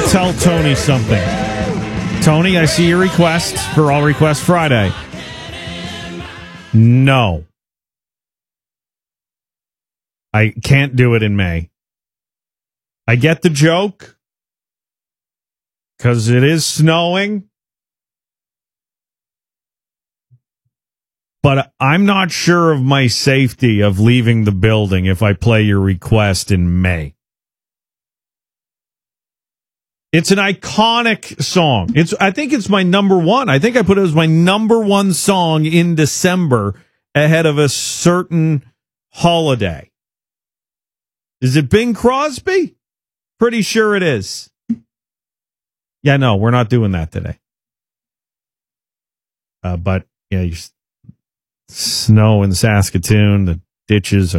tell Tony something. Tony, I see your request for All Request Friday. No. I can't do it in May. I get the joke because it is snowing. But I'm not sure of my safety of leaving the building if I play your request in May. It's an iconic song. I think it's my number one. I think I put it as my number one song in December ahead of a certain holiday. Is it Bing Crosby? Pretty sure it is. Yeah, no, we're not doing that today. But yeah, snow in Saskatoon, the ditches.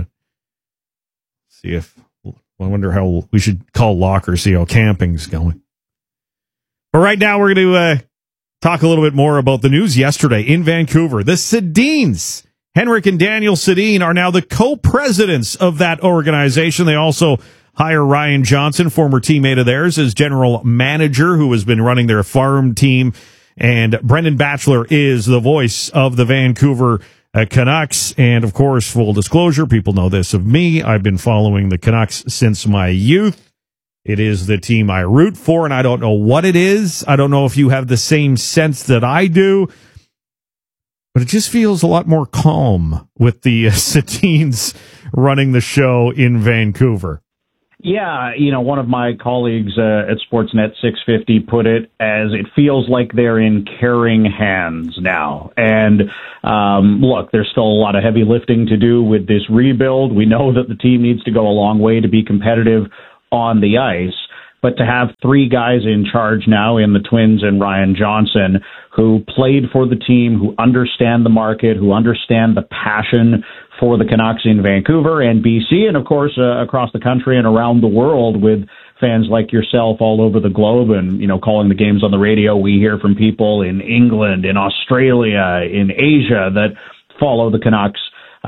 See if I wonder how we should call Locker, see how camping's going. But right now we're going to talk a little bit more about the news yesterday in Vancouver. The Sedins, Henrik and Daniel Sedin, are now the co-presidents of that organization. They also hire Ryan Johnson, former teammate of theirs, as general manager, who has been running their farm team. And Brendan Batchelor is the voice of the Vancouver Canucks. And of course, full disclosure, people know this of me. I've been following the Canucks since my youth. It is the team I root for, and I don't know what it is. I don't know if you have the same sense that I do, but it just feels a lot more calm with the Sedins running the show in Vancouver. Yeah, one of my colleagues at Sportsnet 650 put it as it feels like they're in caring hands now. And look, there's still a lot of heavy lifting to do with this rebuild. We know that the team needs to go a long way to be competitive on the ice. But to have three guys in charge now in the Twins and Ryan Johnson, who played for the team, who understand the market, who understand the passion for the Canucks in Vancouver and BC, and of course across the country and around the world with fans like yourself all over the globe and, calling the games on the radio. We hear from people in England, in Australia, in Asia that follow the Canucks,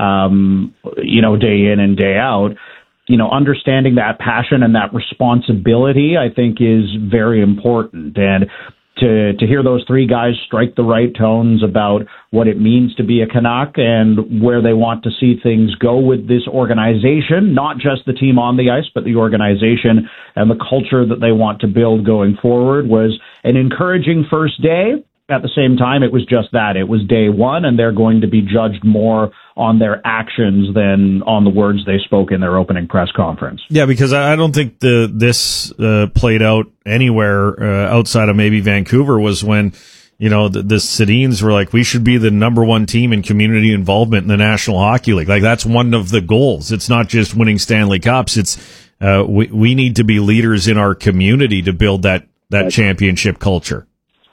day in and day out. Understanding that passion and that responsibility, I think, is very important. And to hear those three guys strike the right tones about what it means to be a Canuck and where they want to see things go with this organization, not just the team on the ice, but the organization and the culture that they want to build going forward, was an encouraging first day. At the same time, it was just that. It was day one, and they're going to be judged more on their actions than on the words they spoke in their opening press conference. Yeah, because I don't think this played out anywhere outside of maybe Vancouver, was when, the Sedins were like, we should be the number one team in community involvement in the National Hockey League. Like, that's one of the goals. It's not just winning Stanley Cups. It's we need to be leaders in our community to build that championship culture.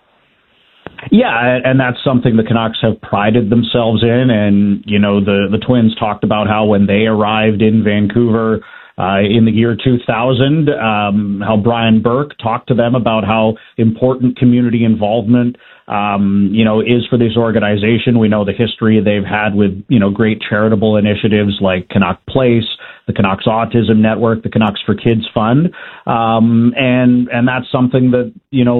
Yeah, and that's something the Canucks have prided themselves in. And, the Twins talked about how when they arrived in Vancouver in the year 2000, how Brian Burke talked to them about how important community involvement, is for this organization. We know the history they've had with, great charitable initiatives like Canuck Place, the Canucks Autism Network, the Canucks for Kids Fund. And that's something that,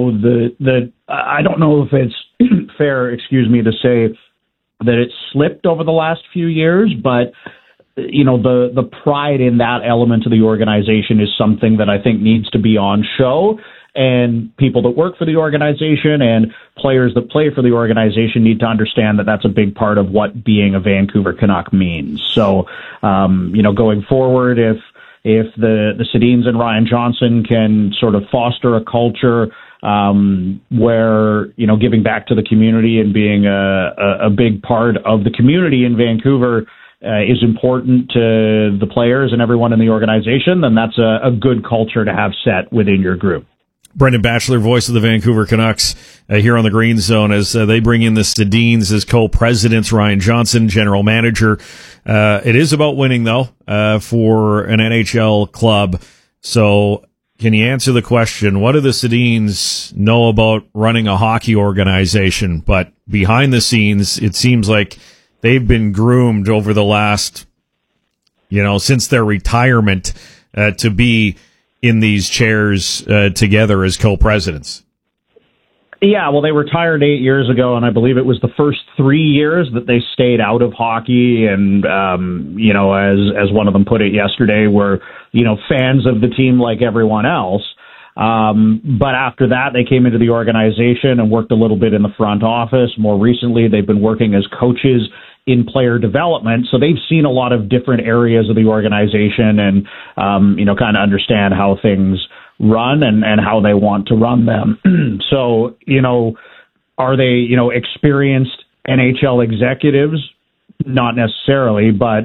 I don't know if it's fair, to say that it's slipped over the last few years, but the pride in that element of the organization is something that I think needs to be on show. And people that work for the organization and players that play for the organization need to understand that that's a big part of what being a Vancouver Canuck means. So, going forward, if the Sedins and Ryan Johnson can sort of foster a culture where, giving back to the community and being a big part of the community in Vancouver is important to the players and everyone in the organization, then that's a good culture to have set within your group. Brendan Batchelor, voice of the Vancouver Canucks, here on the Green Zone, as they bring in the Sedins as co-presidents, Ryan Johnson, general manager. It is about winning, though, for an NHL club. So can you answer the question, what do the Sedins know about running a hockey organization? But behind the scenes, it seems like they've been groomed over the last, since their retirement, to be in these chairs together as co-presidents. Yeah, well, they retired 8 years ago, and I believe it was the first 3 years that they stayed out of hockey. And, as one of them put it yesterday, were, fans of the team like everyone else. But after that, they came into the organization and worked a little bit in the front office. More recently, they've been working as coaches in player development. So they've seen a lot of different areas of the organization and, kind of understand how things run and how they want to run them. So, are they, experienced NHL executives? Not necessarily, but,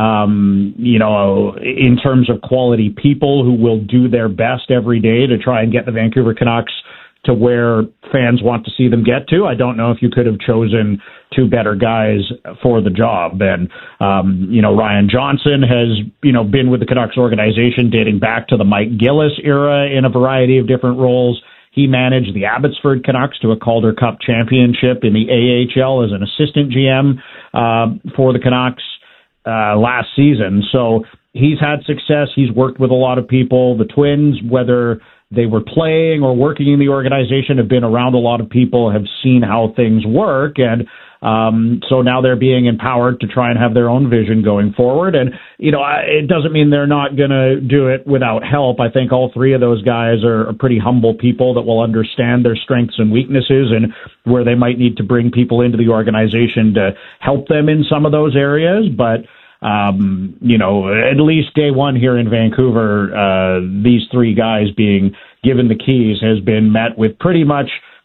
in terms of quality people who will do their best every day to try and get the Vancouver Canucks to where fans want to see them get to. I don't know if you could have chosen two better guys for the job. And, Ryan Johnson has, been with the Canucks organization dating back to the Mike Gillis era in a variety of different roles. He managed the Abbotsford Canucks to a Calder Cup championship in the AHL as an assistant GM for the Canucks last season. So he's had success. He's worked with a lot of people. The Twins, whether they were playing or working in the organization, have been around a lot of people, have seen how things work. And so now they're being empowered to try and have their own vision going forward. And, it doesn't mean they're not going to do it without help. I think all three of those guys are pretty humble people that will understand their strengths and weaknesses and where they might need to bring people into the organization to help them in some of those areas. But at least day one here in Vancouver, these three guys being given the keys has been met with pretty much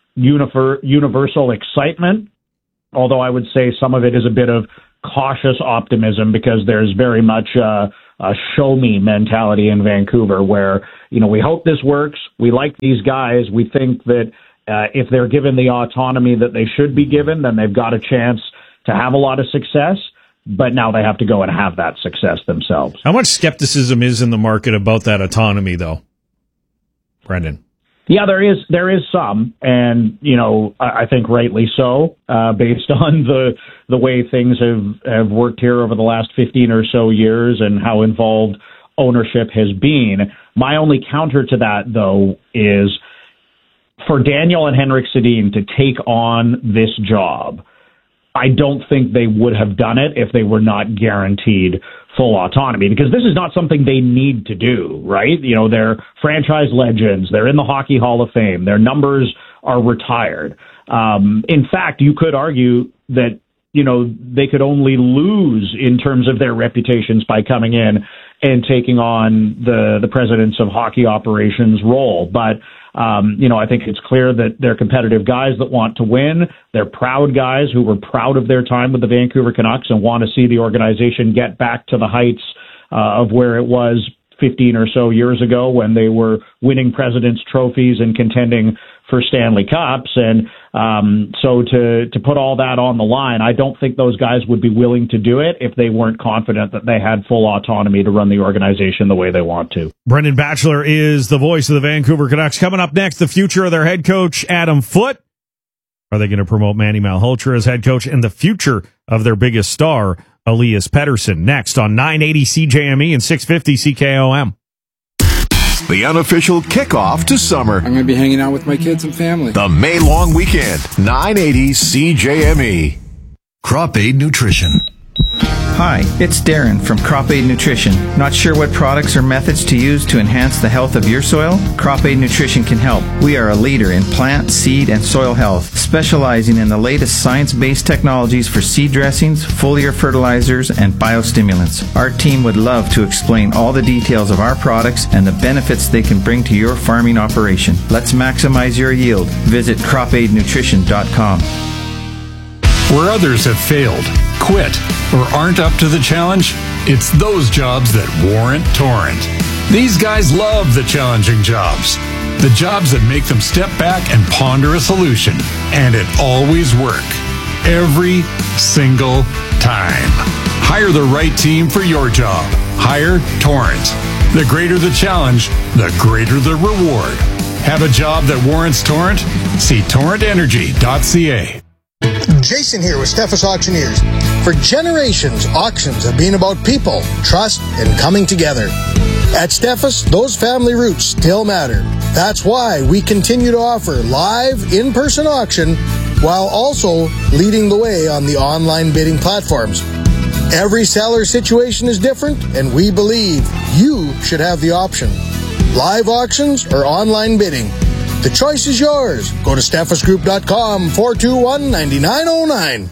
universal excitement. Although I would say some of it is a bit of cautious optimism because there's very much a show me mentality in Vancouver where, we hope this works. We like these guys. We think that if they're given the autonomy that they should be given, then they've got a chance to have a lot of success. But now they have to go and have that success themselves. How much skepticism is in the market about that autonomy, though, Brendan? Yeah, there is some, and I think rightly so, based on the way things have worked here over the last 15 or so years and how involved ownership has been. My only counter to that, though, is for Daniel and Henrik Sedin to take on this job. I don't think they would have done it if they were not guaranteed full autonomy, because this is not something they need to do, right? They're franchise legends. They're in the Hockey Hall of Fame. Their numbers are retired. In fact, you could argue that, they could only lose in terms of their reputations by coming in and taking on the presidents of hockey operations role. But, I think it's clear that they're competitive guys that want to win. They're proud guys who were proud of their time with the Vancouver Canucks and want to see the organization get back to the heights of where it was 15 or so years ago when they were winning President's trophies and contending for Stanley Cups. And so to put all that on the line, I don't think those guys would be willing to do it if they weren't confident that they had full autonomy to run the organization the way they want to. Brendan Batchelor is the voice of the Vancouver Canucks. Coming up next, the future of their head coach, Adam Foote. Are they going to promote Manny Malhotra as head coach? And the future of their biggest star, Elias Pettersson. Next on 980 CJME and 650 CKOM. The unofficial kickoff to summer. I'm going to be hanging out with my kids and family. The May long weekend, 980 CJME. Crop Aid Nutrition. Hi, it's Darren from Crop Aid Nutrition. Not sure what products or methods to use to enhance the health of your soil? Crop Aid Nutrition can help. We are a leader in plant, seed, and soil health, specializing in the latest science-based technologies for seed dressings, foliar fertilizers, and biostimulants. Our team would love to explain all the details of our products and the benefits they can bring to your farming operation. Let's maximize your yield. Visit cropaidnutrition.com. Where others have failed, quit, or aren't up to the challenge, it's those jobs that warrant Torrent. These guys love the challenging jobs. The jobs that make them step back and ponder a solution. And it always works. Every single time. Hire the right team for your job. Hire Torrent. The greater the challenge, the greater the reward. Have a job that warrants Torrent? See torrentenergy.ca. Jason here with Steffes Auctioneers. For generations, auctions have been about people, trust, and coming together. At Steffes, those family roots still matter. That's why we continue to offer live, in-person auction while also leading the way on the online bidding platforms. Every seller situation is different, and we believe you should have the option. Live auctions or online bidding. The choice is yours. Go to steffesgroup.com 421-9909.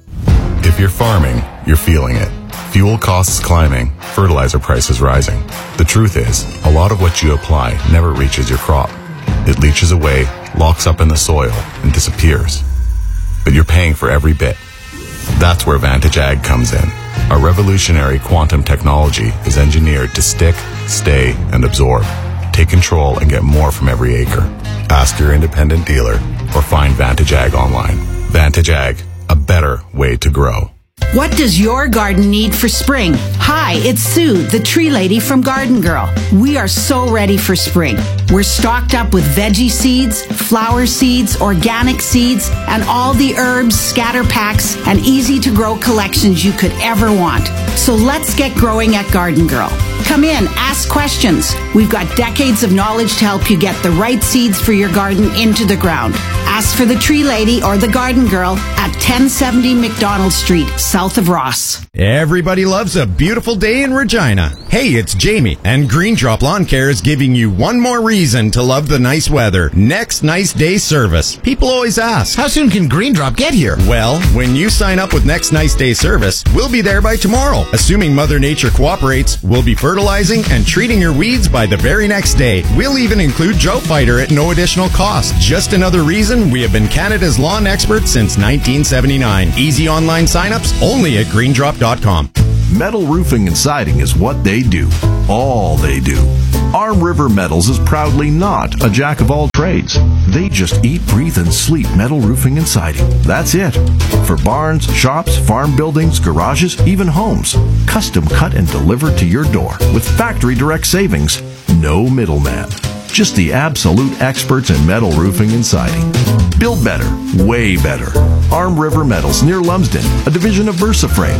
If you're farming, you're feeling it. Fuel costs climbing, fertilizer prices rising. The truth is, a lot of what you apply never reaches your crop. It leaches away, locks up in the soil, and disappears. But you're paying for every bit. That's where Vantage Ag comes in. Our revolutionary quantum technology is engineered to stick, stay, and absorb. Take control and get more from every acre. Ask your independent dealer or find Vantage Ag online. Vantage Ag, a better way to grow. What does your garden need for spring? Hi, it's Sue, the tree lady from Garden Girl. We are so ready for spring. We're stocked up with veggie seeds, flower seeds, organic seeds, and all the herbs, scatter packs, and easy-to-grow collections you could ever want. So let's get growing at Garden Girl. Come in, ask questions. We've got decades of knowledge to help you get the right seeds for your garden into the ground. Ask for the Tree Lady or the Garden Girl at 1070 McDonald Street, south of Ross. Everybody loves a beautiful day in Regina. Hey, it's Jamie, and Green Drop Lawn Care is giving you one more reason to love the nice weather. Next Nice Day service. People always ask, how soon can Green Drop get here? Well, when you sign up with Next Nice Day service, we'll be there by tomorrow. Assuming Mother Nature cooperates, we'll be fertilizing and treating your weeds by the very next day. We'll even include Drought Fighter at no additional cost. Just another reason we have been Canada's lawn experts since 1979. Easy online signups only at greendrop.com. Metal roofing and siding is what they do. All they do. Arm River Metals is proudly not a jack of all trades. They just eat, breathe, and sleep metal roofing and siding. That's it. For barns, shops, farm buildings, garages, even homes. Custom cut and delivered to your door with factory direct savings. No middleman. Just the absolute experts in metal roofing and siding. Build better, way better. Arm River Metals near Lumsden, a division of VersaFrame.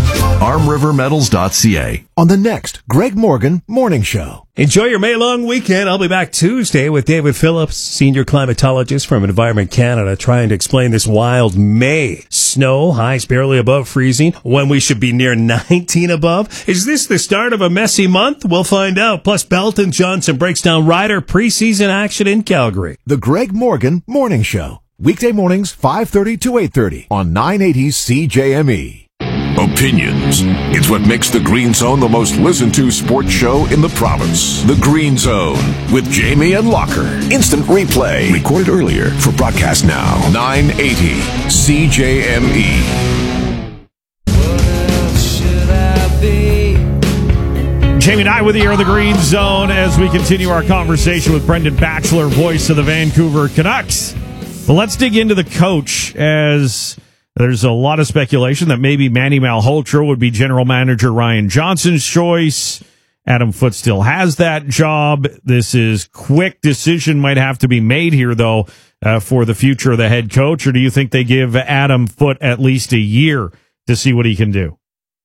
ArmRiverMetals.ca. On the next Greg Morgan Morning Show. Enjoy your May long weekend. I'll be back Tuesday with David Phillips, senior climatologist from Environment Canada, trying to explain this wild May. Snow, highs barely above freezing, when we should be near 19 above. Is this the start of a messy month? We'll find out. Plus, Belton Johnson breaks down Ryder preseason action in Calgary. The Greg Morgan Morning Show. Weekday mornings, 5:30 to 8:30 on 980 CJME. Opinions. It's what makes The Green Zone the most listened to sports show in the province. The Green Zone with Jamie and Locker. Instant replay. Recorded earlier for broadcast now. 980 CJME. Jamie and I with you here in the Green Zone as we continue our conversation with Brendan Batchelor, voice of the Vancouver Canucks. Well, let's dig into the coach, as there's a lot of speculation that maybe Manny Malhotra would be general manager Ryan Johnson's choice. Adam Foote still has that job. This is quick decision might have to be made here, though, for the future of the head coach. Or do you think they give Adam Foote at least a year to see what he can do?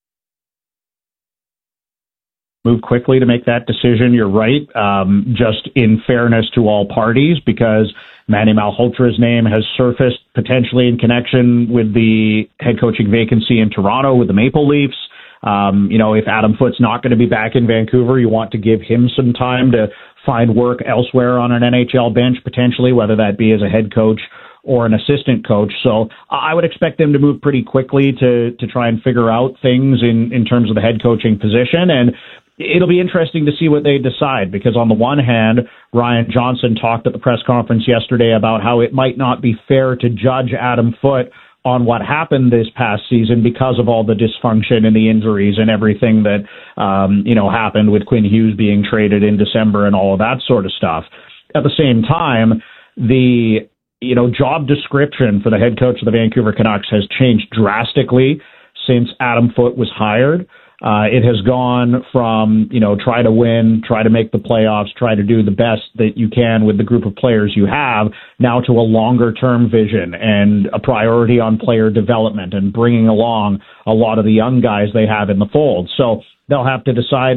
Move quickly to make that decision. You're right. Just in fairness to all parties, because Manny Malhotra's name has surfaced potentially in connection with the head coaching vacancy in Toronto with the Maple Leafs. If Adam Foote's not going to be back in Vancouver, you want to give him some time to find work elsewhere on an NHL bench, potentially, whether that be as a head coach or an assistant coach. So I would expect them to move pretty quickly to try and figure out things in terms of the head coaching position. And it'll be interesting to see what they decide, because on the one hand, Ryan Johnson talked at the press conference yesterday about how it might not be fair to judge Adam Foote on what happened this past season because of all the dysfunction and the injuries and everything that, happened with Quinn Hughes being traded in December and all of that sort of stuff. At the same time, the job description for the head coach of the Vancouver Canucks has changed drastically since Adam Foote was hired. It has gone from, try to win, try to make the playoffs, try to do the best that you can with the group of players you have, now to a longer-term vision and a priority on player development and bringing along a lot of the young guys they have in the fold. So they'll have to decide if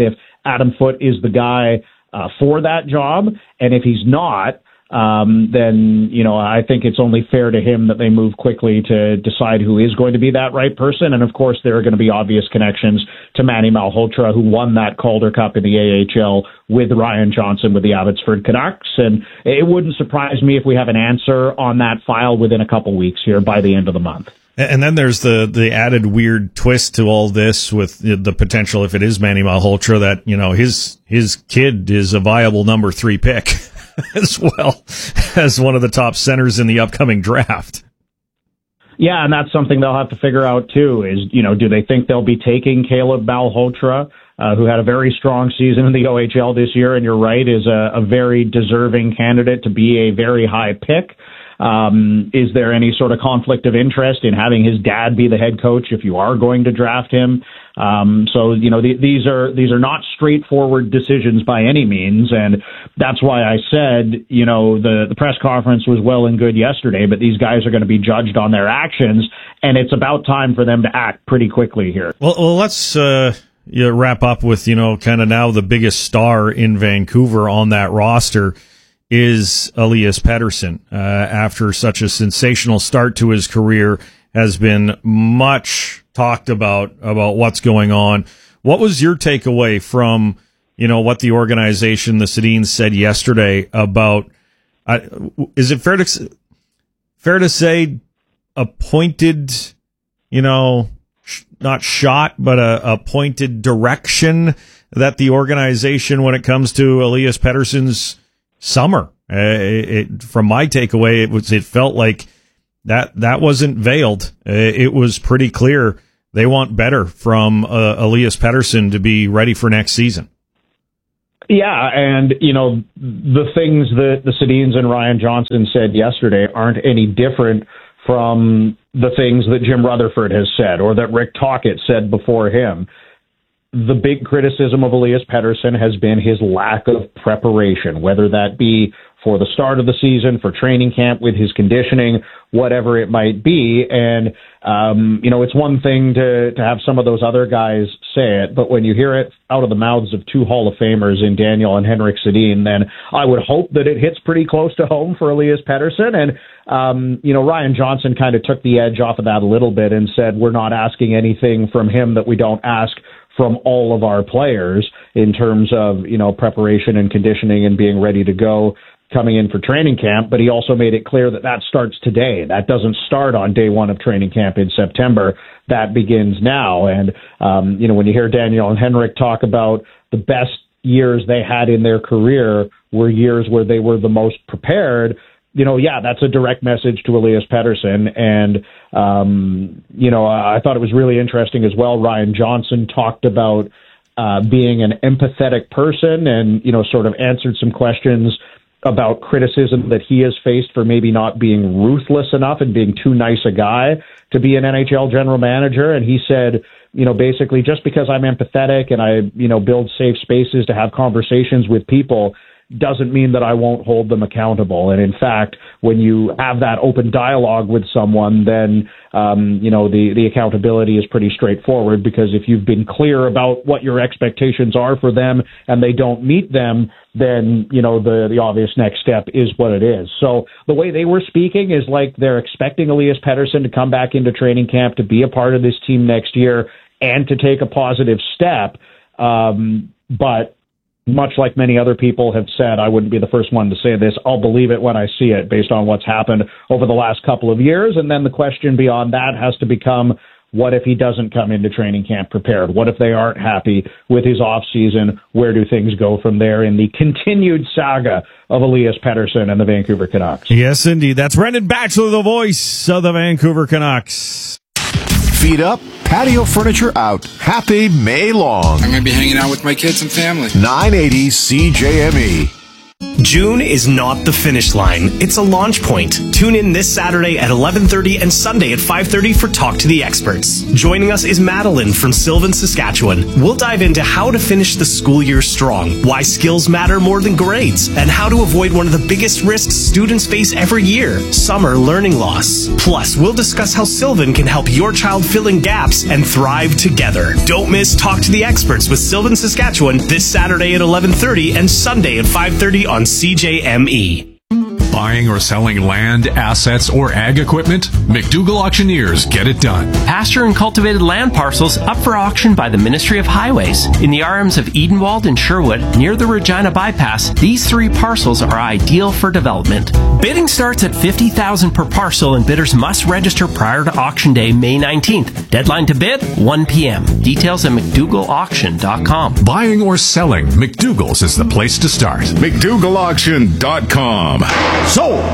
Adam Foote is the guy for that job. And if he's not, then, I think it's only fair to him that they move quickly to decide who is going to be that right person. And of course, there are going to be obvious connections to Manny Malhotra, who won that Calder Cup in the AHL with Ryan Johnson with the Abbotsford Canucks. And it wouldn't surprise me if we have an answer on that file within a couple weeks here by the end of the month. And then there's the added weird twist to all this with the potential, if it is Manny Malhotra, that, his kid is a viable number 3 pick as well as one of the top centers in the upcoming draft. Yeah, and that's something they'll have to figure out too, is, do they think they'll be taking Caleb Malhotra, who had a very strong season in the OHL this year, and you're right, is a very deserving candidate to be a very high pick. Is there any sort of conflict of interest in having his dad be the head coach if you are going to draft him? So these are not straightforward decisions by any means, and that's why I said, the press conference was well and good yesterday, but these guys are going to be judged on their actions, and it's about time for them to act pretty quickly here. Well, let's wrap up with kind of now the biggest star in Vancouver on that roster is Elias Pettersson. After such a sensational start to his career, has been much talked about what's going on. What was your takeaway from, what the organization, the Sedins, said yesterday about, is it fair to say appointed, not shot, but a pointed direction that the organization, when it comes to Elias Pettersson's summer? From my takeaway, it felt like that wasn't veiled. It was pretty clear they want better from Elias Pettersson to be ready for next season. Yeah, and the things that the Sedins and Ryan Johnson said yesterday aren't any different from the things that Jim Rutherford has said or that Rick Tocchet said before him. The big criticism of Elias Pettersson has been his lack of preparation, whether that be for the start of the season, for training camp, with his conditioning, whatever it might be. And, it's one thing to have some of those other guys say it, but when you hear it out of the mouths of 2 Hall of Famers in Daniel and Henrik Sedin, then I would hope that it hits pretty close to home for Elias Pettersson. And, Ryan Johnson kind of took the edge off of that a little bit and said, we're not asking anything from him that we don't ask from all of our players in terms of, preparation and conditioning and being ready to go coming in for training camp. But he also made it clear that starts today. That doesn't start on day 1 of training camp in September. That begins now. And, when you hear Daniel and Henrik talk about the best years they had in their career were years where they were the most prepared, that's a direct message to Elias Pettersson. And, I thought it was really interesting as well. Ryan Johnson talked about being an empathetic person and, sort of answered some questions about criticism that he has faced for maybe not being ruthless enough and being too nice a guy to be an NHL general manager. And he said, basically, just because I'm empathetic and I, build safe spaces to have conversations with people doesn't mean that I won't hold them accountable. And in fact, when you have that open dialogue with someone, then, the accountability is pretty straightforward, because if you've been clear about what your expectations are for them and they don't meet them, then, the obvious next step is what it is. So the way they were speaking is like they're expecting Elias Pettersson to come back into training camp, to be a part of this team next year and to take a positive step. But much like many other people have said, I wouldn't be the first one to say this, I'll believe it when I see it based on what's happened over the last couple of years. And then the question beyond that has to become, what if he doesn't come into training camp prepared? What if they aren't happy with his offseason? Where do things go from there in the continued saga of Elias Pettersson and the Vancouver Canucks? Yes, indeed. That's Brendan Batchelor, the voice of the Vancouver Canucks. Feet up, patio furniture out. Happy May long. I'm going to be hanging out with my kids and family. 980 CJME. June is not the finish line, it's a launch point. Tune in this Saturday at 11:30 and Sunday at 5:30 for Talk to the Experts. Joining us is Madeline from Sylvan, Saskatchewan. We'll dive into how to finish the school year strong, why skills matter more than grades, and how to avoid one of the biggest risks students face every year, summer learning loss. Plus, we'll discuss how Sylvan can help your child fill in gaps and thrive together. Don't miss Talk to the Experts with Sylvan, Saskatchewan this Saturday at 11:30 and Sunday at 5:30 on CJME. Buying or selling land, assets, or ag equipment? McDougall Auctioneers get it done. Pasture and cultivated land parcels up for auction by the Ministry of Highways. In the RMs of Edenwald and Sherwood, near the Regina Bypass, these 3 parcels are ideal for development. Bidding starts at $50,000 per parcel and bidders must register prior to auction day, May 19th. Deadline to bid, 1 p.m. Details at McDougallAuction.com. Buying or selling, McDougall's is the place to start. McDougallAuction.com. Sold!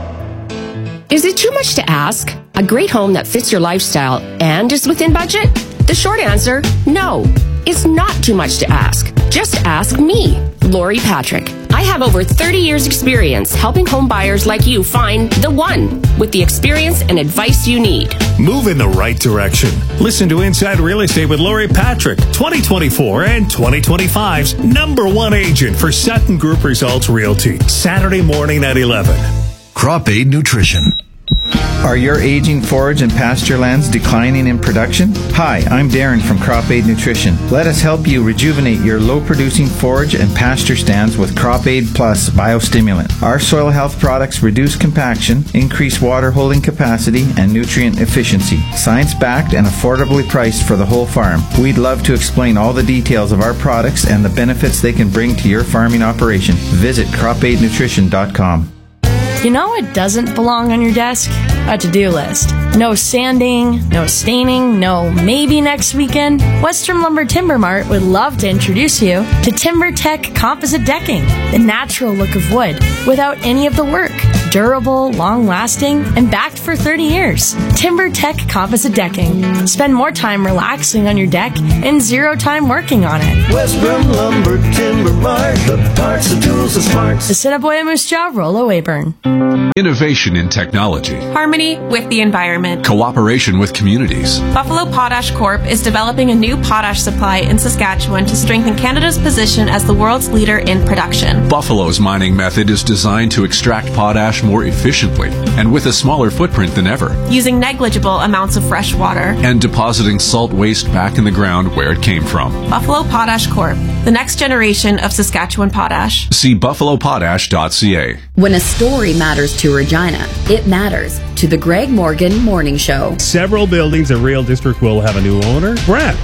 Is it too much to ask? A great home that fits your lifestyle and is within budget? The short answer, no. It's not too much to ask. Just ask me, Lori Patrick. I have over 30 years experience helping home buyers like you find the one with the experience and advice you need. Move in the right direction. Listen to Inside Real Estate with Lori Patrick, 2024 and 2025's #1 agent for Sutton Group Results Realty. Saturday morning at 11. Crop Aid Nutrition. Are your aging forage and pasture lands declining in production? Hi, I'm Darren from Crop Aid Nutrition. Let us help you rejuvenate your low-producing forage and pasture stands with Crop Aid Plus Biostimulant. Our soil health products reduce compaction, increase water holding capacity, and nutrient efficiency. Science-backed and affordably priced for the whole farm. We'd love to explain all the details of our products and the benefits they can bring to your farming operation. Visit cropaidnutrition.com. You know what doesn't belong on your desk? A to-do list. No sanding, no staining, no maybe next weekend. Western Lumber Timber Mart would love to introduce you to TimberTech Composite Decking, the natural look of wood without any of the work. Durable, long-lasting, and backed for 30 years. TimberTech Composite Decking. Spend more time relaxing on your deck and 0 time working on it. Western Lumber Timber Mart, the parts, the tools, the smarts. The Assiniboia Moose Jaw, Rollo Weyburn. Innovation in technology. Harmony with the environment. Cooperation with communities. Buffalo Potash Corp. is developing a new potash supply in Saskatchewan to strengthen Canada's position as the world's leader in production. Buffalo's mining method is designed to extract potash more efficiently and with a smaller footprint than ever. Using negligible amounts of fresh water. And depositing salt waste back in the ground where it came from. Buffalo Potash Corp. The next generation of Saskatchewan potash. See buffalopotash.ca. When a story matters to Regina, it matters to the Greg Morgan Morning Show. Several buildings in Real District will have a new owner. Grant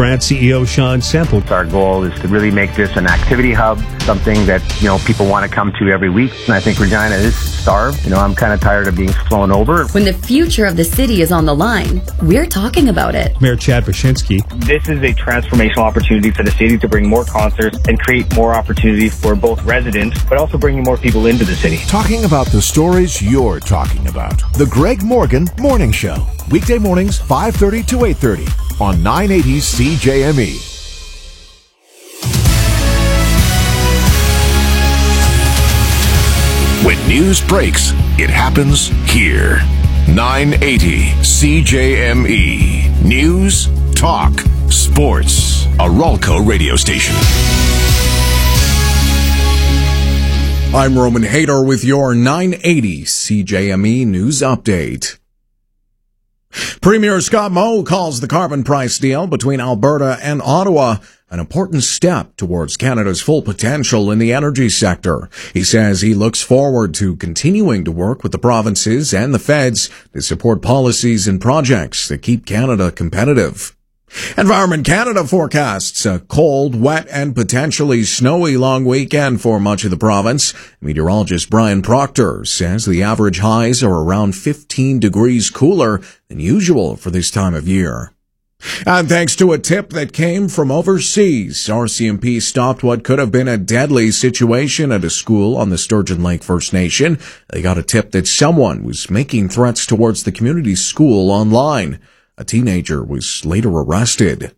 CEO Sean Semple. Our goal is to really make this an activity hub, something that, people want to come to every week. And I think Regina is starved. I'm kind of tired of being flown over. When the future of the city is on the line, we're talking about it. Mayor Chad Wyszynski. This is a transformational opportunity for the city to bring more concerts and create more opportunities for both residents, but also bringing more people into the city. Talking about the stories you're talking about. The Greg Morgan Morning Show. Weekday mornings, 5:30 to 8:30 on 980 CJME. When news breaks, it happens here. 980 CJME. News, talk, sports. A Ralco radio station. I'm Roman Hader with your 980 CJME News Update. Premier Scott Moe calls the carbon price deal between Alberta and Ottawa an important step towards Canada's full potential in the energy sector. He says he looks forward to continuing to work with the provinces and the feds to support policies and projects that keep Canada competitive. Environment Canada forecasts a cold, wet, and potentially snowy long weekend for much of the province. Meteorologist Brian Proctor says the average highs are around 15 degrees cooler than usual for this time of year. And thanks to a tip that came from overseas, RCMP stopped what could have been a deadly situation at a school on the Sturgeon Lake First Nation. They got a tip that someone was making threats towards the community school online. A teenager was later arrested.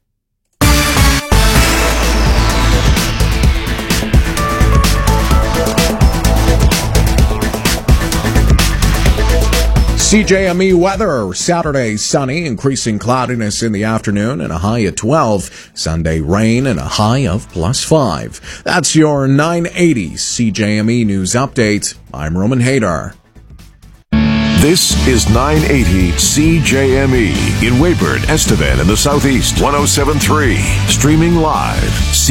CJME weather. Saturday, sunny, increasing cloudiness in the afternoon and a high of 12. Sunday, rain and a high of +5. That's your 980 CJME News Update. I'm Roman Hadar. This is 980 CJME in Weyburn, Estevan, and the Southeast. 107.3. Streaming live.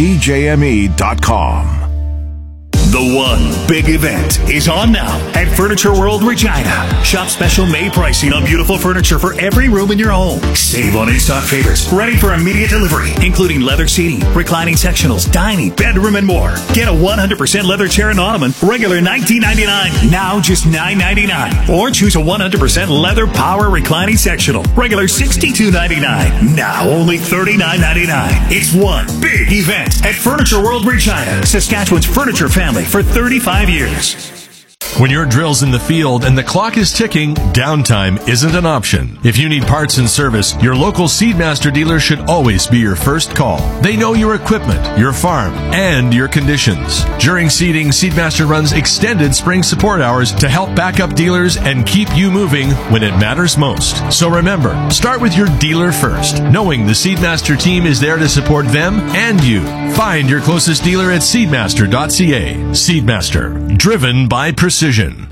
CJME.com. The one big event is on now at Furniture World Regina. Shop special May pricing on beautiful furniture for every room in your home. Save on in-stock favorites ready for immediate delivery, including leather seating, reclining sectionals, dining, bedroom, and more. Get a 100% leather chair and ottoman, regular $19.99, now just $9.99. Or choose a 100% leather power reclining sectional, regular $62.99, now only $39.99. It's one big event at Furniture World Regina, Saskatchewan's furniture family for 35 years. When your drill's in the field and the clock is ticking, downtime isn't an option. If you need parts and service, your local Seedmaster dealer should always be your first call. They know your equipment, your farm, and your conditions. During seeding, Seedmaster runs extended spring support hours to help back up dealers and keep you moving when it matters most. So remember, start with your dealer first, knowing the Seedmaster team is there to support them and you. Find your closest dealer at seedmaster.ca. Seedmaster, driven by precision.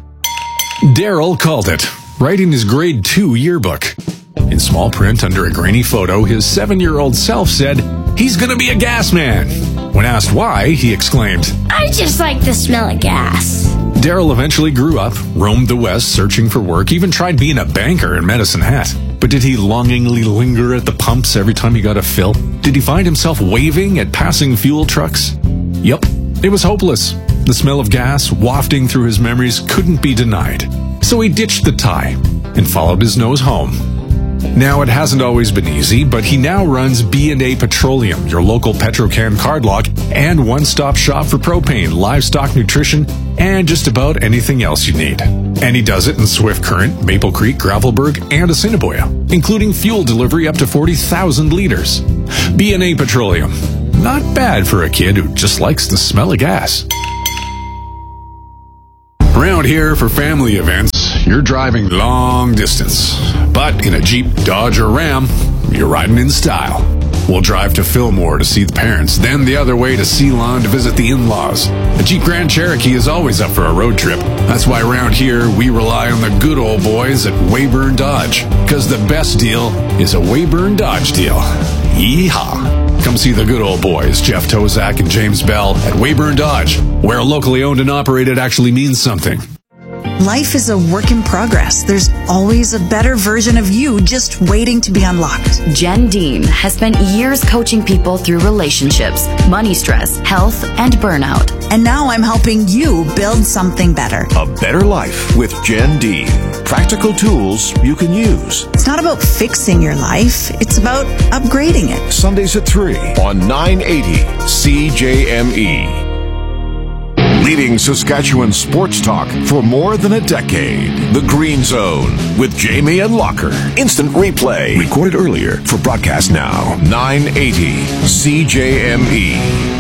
Daryl called it, writing his grade 2 yearbook. In small print under a grainy photo, his 7-year-old self said, "He's gonna be a gas man." When asked why, he exclaimed, "I just like the smell of gas." Daryl eventually grew up, roamed the West searching for work, even tried being a banker in Medicine Hat. But did he longingly linger at the pumps every time he got a fill? Did he find himself waving at passing fuel trucks? Yup, it was hopeless. The smell of gas wafting through his memories couldn't be denied. So he ditched the tie and followed his nose home. Now, it hasn't always been easy, but he now runs B&A Petroleum, your local Petrocan cardlock, and one-stop shop for propane, livestock nutrition, and just about anything else you need. And he does it in Swift Current, Maple Creek, Gravelburg, and Assiniboia, including fuel delivery up to 40,000 liters. B&A Petroleum. Not bad for a kid who just likes the smell of gas. Around here for family events, you're driving long distance. But in a Jeep, Dodge, or Ram, you're riding in style. We'll drive to Fillmore to see the parents, then the other way to Ceylon to visit the in-laws. A Jeep Grand Cherokee is always up for a road trip. That's why around here, we rely on the good old boys at Weyburn Dodge. Because the best deal is a Weyburn Dodge deal. Yeehaw! Come see the good old boys, Jeff Tozak and James Bell at Weyburn Dodge, where locally owned and operated actually means something. Life is a work in progress. There's always a better version of you just waiting to be unlocked. Jen Dean has spent years coaching people through relationships, money stress, health, and burnout. And now I'm helping you build something better. A better life with Jen Dean. Practical tools you can use. It's not about fixing your life. It's about upgrading it. Sundays at 3 on 980 CJME. Leading Saskatchewan sports talk for more than a decade. The Green Zone with Jamie and Locker. Instant replay. Recorded earlier for broadcast now. 980 CJME.